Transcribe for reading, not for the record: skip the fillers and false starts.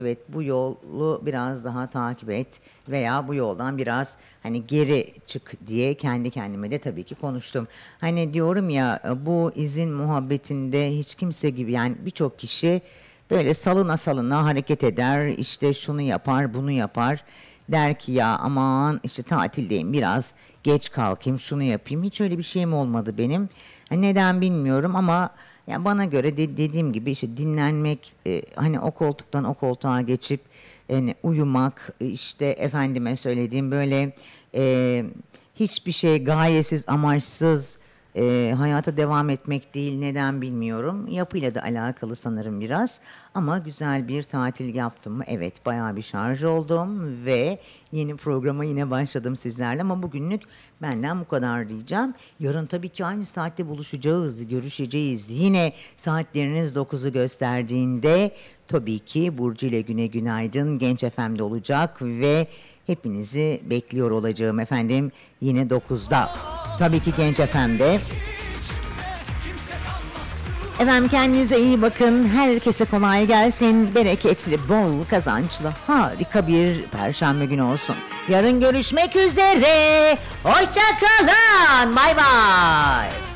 Evet, bu yolu biraz daha takip et veya bu yoldan biraz hani geri çık diye kendi kendime de tabii ki konuştum. Hani diyorum ya bu izin muhabbetinde hiç kimse gibi yani birçok kişi böyle salına salına hareket eder işte şunu yapar bunu yapar der ki ya aman işte tatildeyim biraz geç kalkayım şunu yapayım hiç öyle bir şeyim olmadı benim. Neden bilmiyorum ama ya bana göre dediğim gibi işte dinlenmek, hani o koltuktan o koltuğa geçip hani uyumak, işte efendime söylediğim böyle e, hiçbir şey gayesiz, amaçsız hayata devam etmek değil. Neden bilmiyorum. Yapıyla da alakalı sanırım biraz. Ama güzel bir tatil yaptım mı? Evet, bayağı bir şarj oldum ve yeni programa yine başladım sizlerle. Ama bugünlük benden bu kadar diyeceğim. Yarın tabii ki aynı saatte buluşacağız, görüşeceğiz. Yine saatleriniz 9'u gösterdiğinde tabii ki Burcu ile Güne Günaydın Genç FM'de olacak ve hepinizi bekliyor olacağım efendim yine 9'da. Tabii ki Genç FM'de. Efendim kendinize iyi bakın. Herkese kolay gelsin. Bereketli, bol kazançlı, harika bir perşembe günü olsun. Yarın görüşmek üzere. Hoşça kalın. Bay bay.